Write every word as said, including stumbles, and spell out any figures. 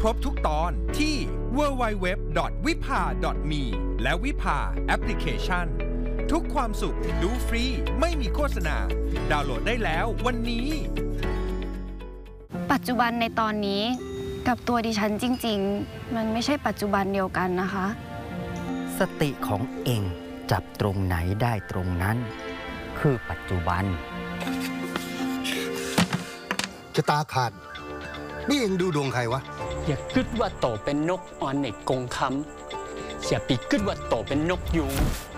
ครบทุกตอนที่ ดับเบิลยู ดับเบิลยู ดับเบิลยู ดอท วิภา ดอท มี และวิภาแอปพลิเคชันทุกความสุขดูฟรีไม่มีโฆษณาดาวน์โหลดได้แล้ววันนี้ปัจจุบันในตอนนี้กับตัวดิฉันจริงๆมันไม่ใช่ปัจจุบันเดียวกันนะคะสติของเองจับตรงไหนได้ตรงนั้นคือปัจจุบันชะตาขาดนี่เองดูดวงใครวะอย่าคิดว่าโตเป็นนกออนเนกกงคำอย่าปีคิดว่าโตเป็นนกยูง